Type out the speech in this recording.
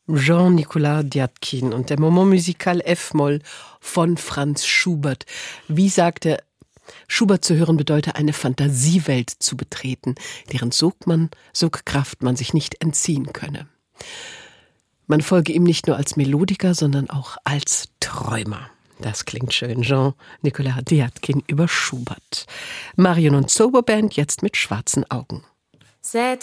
Jean-Nicolas Dyadkin und der Moment musical F-Moll von Franz Schubert. Wie sagte Schubert, zu hören bedeutet, eine Fantasiewelt zu betreten, deren Sogkraft man sich nicht entziehen könne. Man folge ihm nicht nur als Melodiker, sondern auch als Träumer. Das klingt schön. Jean-Nicolas Dyadkin über Schubert. Marion und Zauberband jetzt mit schwarzen Augen. C'est